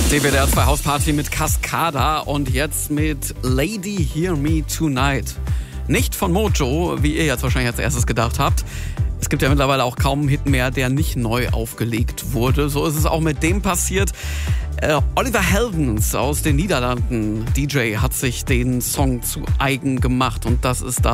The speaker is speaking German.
DWDR 2 Hausparty mit Cascada und jetzt mit Lady Hear Me Tonight. Nicht von Mojo, wie ihr jetzt wahrscheinlich als erstes gedacht habt. Es gibt ja mittlerweile auch kaum einen Hit mehr, der nicht neu aufgelegt wurde. So ist es auch mit dem passiert. Oliver Heldens aus den Niederlanden, DJ, hat sich den Song zu eigen gemacht und das ist da